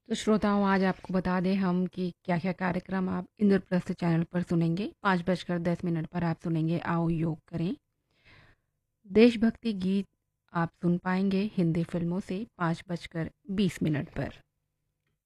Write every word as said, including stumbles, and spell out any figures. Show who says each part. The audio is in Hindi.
Speaker 1: तो श्रोताओं, आज आपको बता दें हम कि क्या-क्या कार्यक्रम आप इंद्रप्रस्थ चैनल पर सुनेंगे। पाँच बजकर दस मिनट पर आप सुनेंगे आओ योग करें। देशभक्ति गीत आप सुन पाएँगे हिंदी फ़िल्मों से पाँच बजकर बीस मिनट पर।